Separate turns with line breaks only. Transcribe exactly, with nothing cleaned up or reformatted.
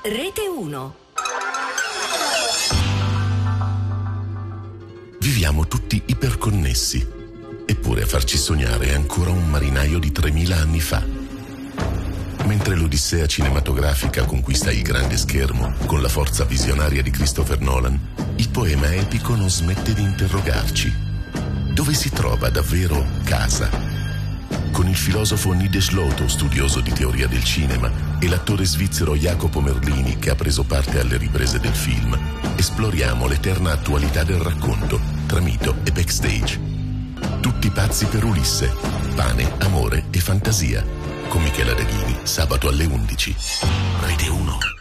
Rete uno.
Viviamo tutti iperconnessi, eppure a farci sognare è ancora un marinaio di tremila anni fa. Mentre l'odissea cinematografica conquista il grande schermo con la forza visionaria di Christopher Nolan, il poema epico non smette di interrogarci. Dove si trova davvero casa? Con il filosofo Nide Sloto, studioso di teoria del cinema, e l'attore svizzero Jacopo Merlini, che ha preso parte alle riprese del film, esploriamo l'eterna attualità del racconto, tra mito e backstage. Tutti pazzi per Ulisse, pane, amore e fantasia. Con Michela Daghini, sabato alle undici. Rete uno.